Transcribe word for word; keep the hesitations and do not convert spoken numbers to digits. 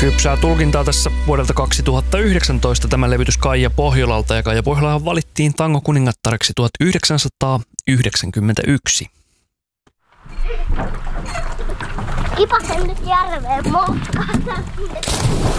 Kypsää tulkintaa tässä vuodelta kaksituhattayhdeksäntoista tämä levytys Kaija Pohjolalta, ja Kaija Pohjolahan valittiin tangokuningattareksi tuhatyhdeksänsataayhdeksänkymmentäyksi. Kipasen nyt järveen motkaan.